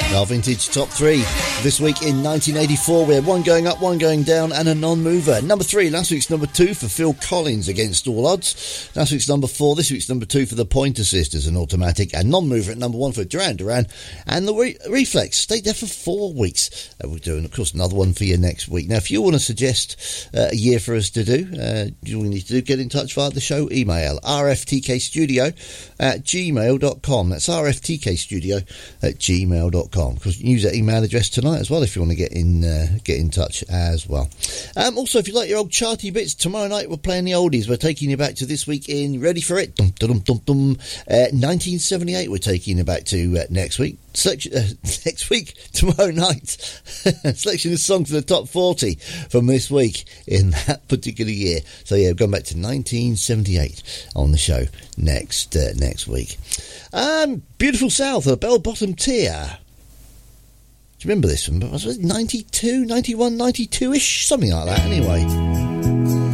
Our vintage top 3 this week in 1984. We had one going up, one going down, and a non-mover. Number 3, last week's number 2 for Phil Collins, Against All Odds. Last week's number 4, this week's number 2 for the Pointer Sisters, an automatic, and non-mover at number 1 for Duran Duran and the Reflex. Stayed there for 4 weeks. We're doing, of course, another one for you next week. Now, if you want to suggest a year for us to do, all you need to do, get in touch via the show email, rftkstudio@gmail.com. That's rftkstudio@gmail.com. Because you can use that email address tonight as well if you want to get in touch as well. Also, if you like your old charty bits, tomorrow night we're playing the oldies. We're taking you back to this week in, ready for it? 1978 we're taking you back to next week. Next week, tomorrow night. Selection of songs for the top 40 from this week in that particular year. So yeah, we've gone back to 1978 on the show next week. Beautiful South, a Bell Bottom Tier. Do you remember this one? Was it 92, 91, 92-ish? Something like that, anyway.